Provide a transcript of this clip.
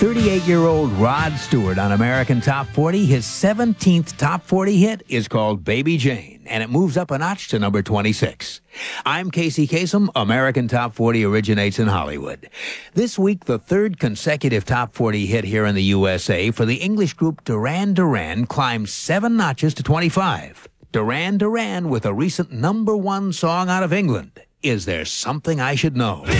38-year-old Rod Stewart on American Top 40. His 17th Top 40 hit is called Baby Jane, and it moves up a notch to number 26. I'm Casey Kasem. American Top 40 originates in Hollywood. This week, the third consecutive Top 40 hit here in the USA for the English group Duran Duran climbs 7 notches to 25. Duran Duran with a recent #1 song out of England, Is There Something I Should Know?